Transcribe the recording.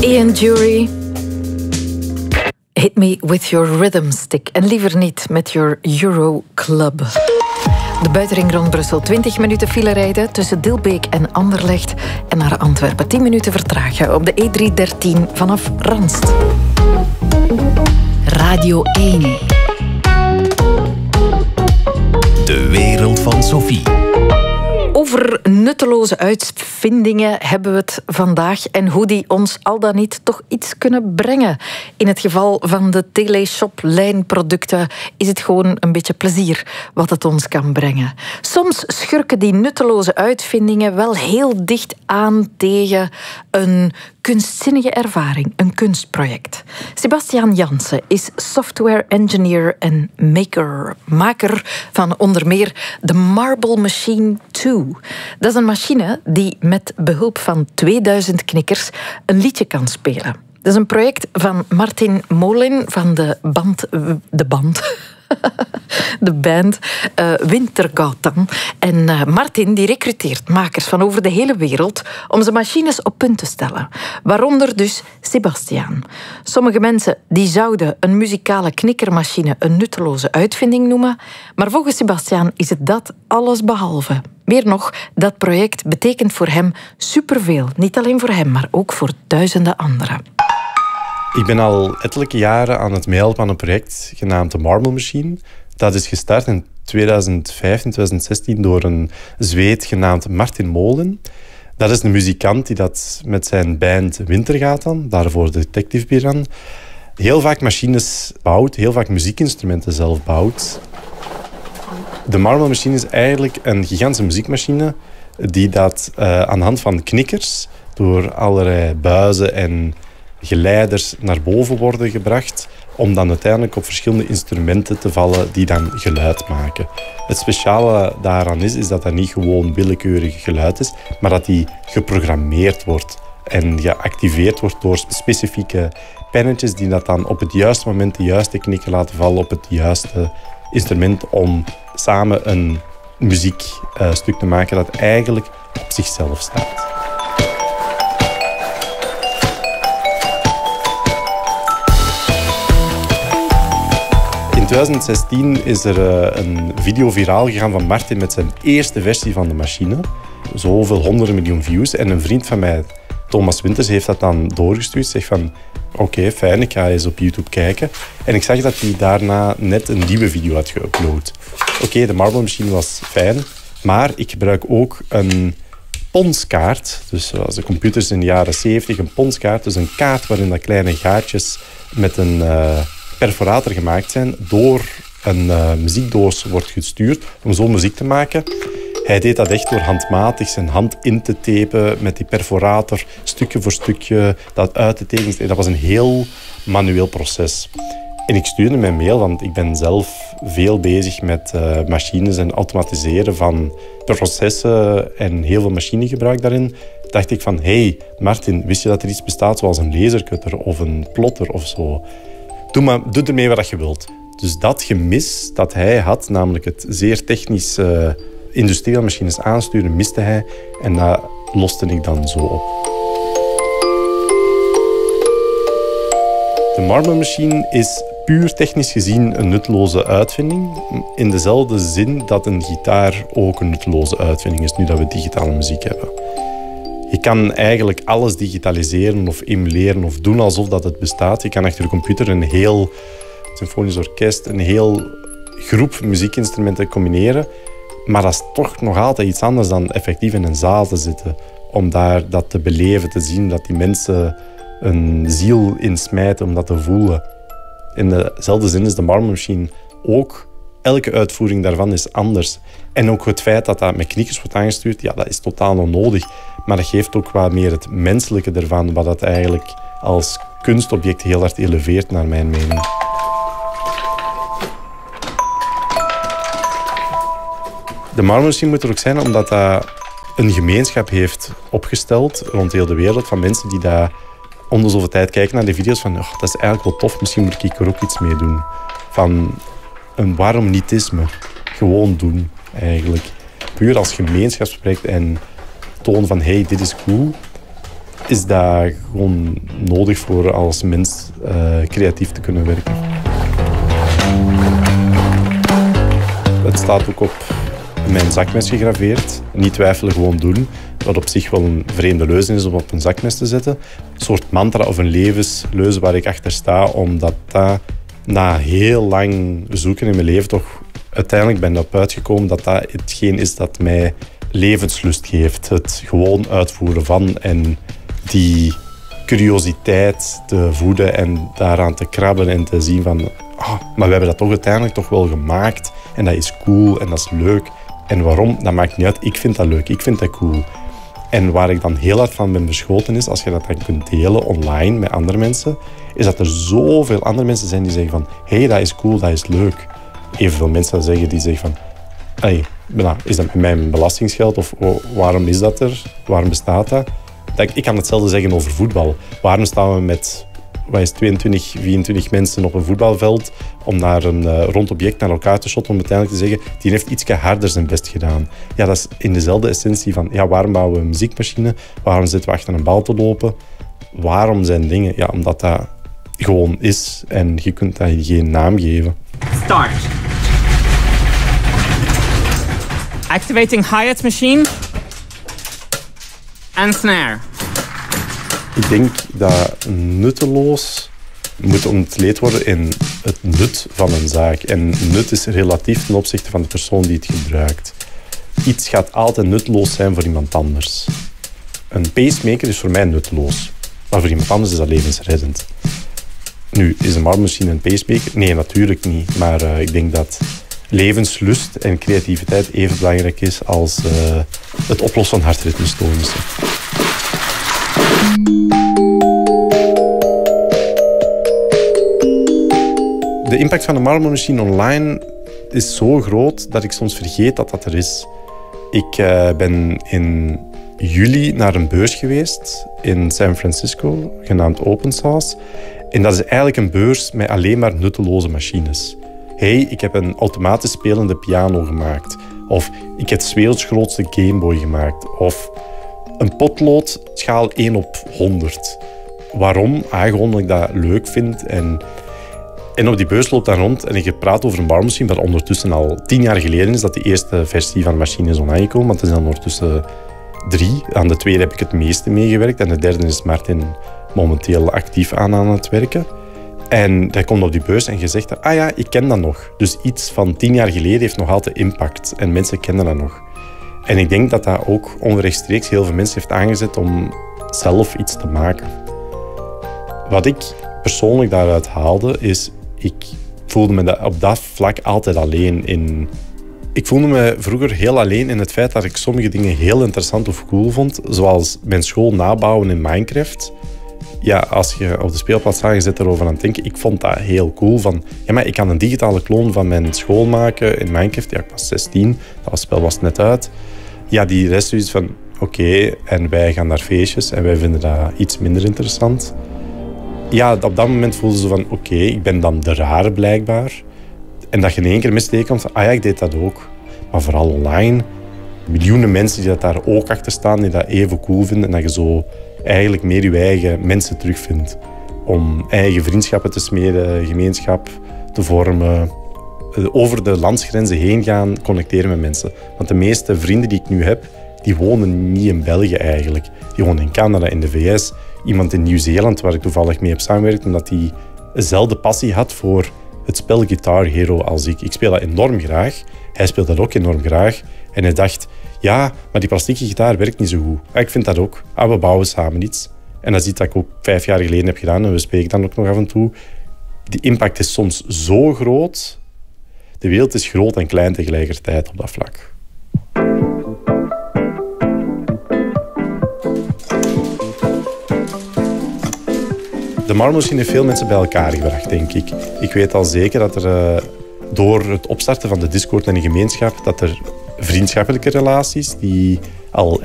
Ian Dury. Hit me with your rhythm stick. En liever niet met your Euroclub. De buitenring rond Brussel. 20 minuten file rijden tussen Dilbeek en Anderlecht. En naar Antwerpen. 10 minuten vertragen op de E313 vanaf Ranst. Radio 1. De wereld van Sophie. Over nutteloze uitvindingen hebben we het vandaag en hoe die ons al dan niet toch iets kunnen brengen. In het geval van de Teleshop-lijnproducten is het gewoon een beetje plezier wat het ons kan brengen. Soms schurken die nutteloze uitvindingen wel heel dicht aan tegen een kunstzinnige ervaring, een kunstproject. Sebastiaan Jansen is software engineer en maker van onder meer de Marble Machine 2. Dat is een machine die met behulp van 2000 knikkers een liedje kan spelen. Dat is een project van Martin Molin van de band Wintergatan. En Martin die recruteert makers van over de hele wereld om zijn machines op punt te stellen. Waaronder dus Sebastiaan. Sommige mensen die zouden een muzikale knikkermachine een nutteloze uitvinding noemen, maar volgens Sebastiaan is het dat alles behalve. Meer nog, dat project betekent voor hem superveel. Niet alleen voor hem, maar ook voor duizenden anderen. Ik ben al ettelijke jaren aan het meehelpen aan een project genaamd de Marble Machine. Dat is gestart in 2015, 2016 door een Zweed genaamd Martin Molin. Dat is een muzikant die dat met zijn band Wintergatan, daarvoor Detective Piran, heel vaak machines bouwt, heel vaak muziekinstrumenten zelf bouwt. De Marble Machine is eigenlijk een gigantische muziekmachine die dat aan de hand van knikkers door allerlei buizen en geleiders naar boven worden gebracht om dan uiteindelijk op verschillende instrumenten te vallen die dan geluid maken. Het speciale daaraan is dat dat niet gewoon willekeurig geluid is, maar dat die geprogrammeerd wordt en geactiveerd wordt door specifieke pennetjes die dat dan op het juiste moment de juiste knikken laten vallen op het juiste instrument om samen een muziekstuk te maken dat eigenlijk op zichzelf staat. In 2016 is er een video viraal gegaan van Martin met zijn eerste versie van de machine. Zoveel honderden miljoen views. En een vriend van mij, Thomas Winters, heeft dat dan doorgestuurd. Zegt van, oké, fijn, ik ga eens op YouTube kijken. En ik zag dat hij daarna net een nieuwe video had geüpload. Oké, de Marble Machine was fijn, maar ik gebruik ook een ponskaart. Dus zoals de computers in de jaren 70, een ponskaart. Dus een kaart waarin dat kleine gaatjes met een perforator gemaakt zijn, door een muziekdoos wordt gestuurd om zo muziek te maken. Hij deed dat echt door handmatig zijn hand in te tapen met die perforator, stukje voor stukje, dat uit te tekenen. Dat was een heel manueel proces. En ik stuurde mijn mail, want ik ben zelf veel bezig met machines en automatiseren van processen en heel veel machinegebruik daarin. Dacht ik van, hey Martin, wist je dat er iets bestaat zoals een lasercutter of een plotter of zo? Doe ermee wat je wilt. Dus dat gemis dat hij had, namelijk het zeer technisch industriële machines aansturen, miste hij. En dat loste ik dan zo op. De Marble Machine is puur technisch gezien een nutteloze uitvinding. In dezelfde zin dat een gitaar ook een nutteloze uitvinding is, nu dat we digitale muziek hebben. Je kan eigenlijk alles digitaliseren of emuleren of doen alsof dat het bestaat. Je kan achter de computer een heel symfonisch orkest, een heel groep muziekinstrumenten combineren. Maar dat is toch nog altijd iets anders dan effectief in een zaal te zitten. Om daar dat te beleven, te zien, dat die mensen een ziel insmijten om dat te voelen. In dezelfde zin is de Marble Machine ook. Elke uitvoering daarvan is anders. En ook het feit dat dat met knikkers wordt aangestuurd, ja, dat is totaal onnodig. Maar dat geeft ook wat meer het menselijke ervan, wat dat eigenlijk als kunstobject heel hard eleveert, naar mijn mening. De Marble Machine moet er ook zijn omdat dat een gemeenschap heeft opgesteld rond heel de wereld van mensen die daar om de zoveel tijd kijken naar de video's van dat is eigenlijk wel tof, misschien moet ik er ook iets mee doen. Van een waarom nitisme. Gewoon doen, eigenlijk. Puur als gemeenschapsproject en tonen van hey, dit is cool. is dat gewoon nodig voor als mens creatief te kunnen werken. Het staat ook op mijn zakmes gegraveerd. Niet twijfelen, gewoon doen. Wat op zich wel een vreemde leuze is om op een zakmes te zetten. Een soort mantra of een levensleuze waar ik achter sta. Omdat dat na heel lang zoeken in mijn leven toch uiteindelijk ben op uitgekomen dat dat hetgeen is dat mij levenslust geeft. Het gewoon uitvoeren van en die curiositeit te voeden en daaraan te krabben en te zien van maar we hebben dat toch uiteindelijk toch wel gemaakt en dat is cool en dat is leuk. En waarom? Dat maakt niet uit. Ik vind dat leuk, ik vind dat cool. En waar ik dan heel hard van ben beschoten is, als je dat dan kunt delen online met andere mensen, is dat er zoveel andere mensen zijn die zeggen van hey, dat is cool, dat is leuk. Evenveel mensen zeggen die zeggen van is dat met mijn belastingsgeld of waarom is dat er? Waarom bestaat dat? Ik kan hetzelfde zeggen over voetbal. Waarom staan we met 22, 24 mensen op een voetbalveld om naar een rond object naar elkaar te shotten om uiteindelijk te zeggen die heeft iets harder zijn best gedaan. Ja, dat is in dezelfde essentie van waarom bouwen we een muziekmachine? Waarom zitten we achter een bal te lopen? Waarom zijn dingen? Ja, omdat dat gewoon is en je kunt dat geen naam geven. Start. Activating hi-hat machine. And snare. Ik denk dat nutteloos moet ontleed worden in het nut van een zaak. En nut is relatief ten opzichte van de persoon die het gebruikt. Iets gaat altijd nutteloos zijn voor iemand anders. Een pacemaker is voor mij nutteloos. Maar voor iemand anders is dat levensreddend. Nu, is een marmelmachine een pacemaker? Nee, natuurlijk niet. Maar ik denk dat levenslust en creativiteit even belangrijk is als het oplossen van hartritmestoornissen. De impact van de marmelmachine online is zo groot dat ik soms vergeet dat dat er is. Ik ben in juli naar een beurs geweest in San Francisco, genaamd Open Source. En dat is eigenlijk een beurs met alleen maar nutteloze machines. Ik heb een automatisch spelende piano gemaakt. Of ik heb de werelds grootste Game Boy gemaakt. Of een potlood, schaal 1/100. Waarom? Gewoon omdat ik dat leuk vind. En op die beurs loopt dan rond en ik praat over een marmelmachine dat ondertussen al 10 jaar geleden is dat de eerste versie van de machine is online gekomen. Want er zijn ondertussen 3. Aan de tweede heb ik het meeste meegewerkt. En de derde is Martin momenteel actief aan het werken. En hij komt op die beurs en je zegt, ik ken dat nog. Dus iets van 10 jaar geleden heeft nog altijd impact. En mensen kennen dat nog. En ik denk dat dat ook onrechtstreeks heel veel mensen heeft aangezet om zelf iets te maken. Wat ik persoonlijk daaruit haalde, is ik voelde me op dat vlak altijd alleen in. Ik voelde me vroeger heel alleen in het feit dat ik sommige dingen heel interessant of cool vond. Zoals mijn school nabouwen in Minecraft. Ja, als je op de speelplaats staat en je zit erover aan het denken, ik vond dat heel cool. Maar ik kan een digitale kloon van mijn school maken in Minecraft. Ja, ik was 16, dat spel was net uit. Ja, die rest is van, oké, en wij gaan naar feestjes en wij vinden dat iets minder interessant. Ja, op dat moment voelden ze van, oké, ik ben dan de rare blijkbaar. En dat je in één keer misteekent van, ik deed dat ook. Maar vooral online, miljoenen mensen die dat daar ook achter staan, die dat even cool vinden. En dat je zo eigenlijk meer je eigen mensen terugvindt. Om eigen vriendschappen te smeden, gemeenschap te vormen. Over de landsgrenzen heen gaan, connecteren met mensen. Want de meeste vrienden die ik nu heb, die wonen niet in België eigenlijk. Die wonen in Canada, in de VS. Iemand in Nieuw-Zeeland, waar ik toevallig mee heb samengewerkt, omdat hij dezelfde passie had voor het spel Guitar Hero als ik. Ik speel dat enorm graag. Hij speelt dat ook enorm graag. En hij dacht, ja, maar die plastieke gitaar werkt niet zo goed. Ik vind dat ook. We bouwen samen iets. En dat is iets dat ik ook 5 jaar geleden heb gedaan. En we spreken dan ook nog af en toe. Die impact is soms zo groot. De wereld is groot en klein tegelijkertijd op dat vlak. De marmelmachine heeft veel mensen bij elkaar gebracht, denk ik. Ik weet al zeker dat er door het opstarten van de Discord en de gemeenschap, dat er vriendschappelijke relaties die al